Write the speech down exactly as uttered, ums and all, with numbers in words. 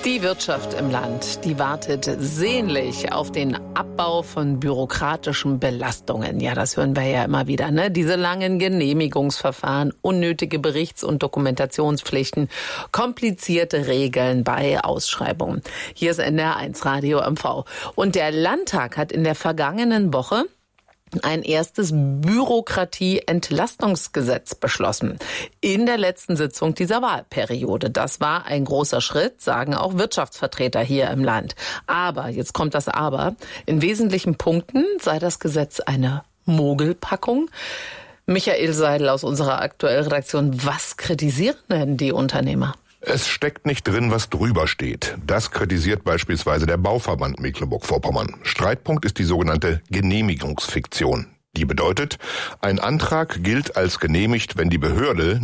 Die Wirtschaft im Land, die wartet sehnlich auf den Abbau von bürokratischen Belastungen. Ja, das hören wir ja immer wieder, ne? Diese langen Genehmigungsverfahren, unnötige Berichts- und Dokumentationspflichten, komplizierte Regeln bei Ausschreibungen. Hier ist N D R eins Radio M V. Und der Landtag hat in der vergangenen Woche ein erstes Bürokratie-Entlastungsgesetz beschlossen. In der letzten Sitzung dieser Wahlperiode. Das war ein großer Schritt, sagen auch Wirtschaftsvertreter hier im Land. Aber, jetzt kommt das Aber, in wesentlichen Punkten sei das Gesetz eine Mogelpackung. Michael Seidel aus unserer Aktuellredaktion, was kritisieren denn die Unternehmer? Es steckt nicht drin, was drüber steht. Das kritisiert beispielsweise der Bauverband Mecklenburg-Vorpommern. Streitpunkt ist die sogenannte Genehmigungsfiktion. Die bedeutet, ein Antrag gilt als genehmigt, wenn die Behörde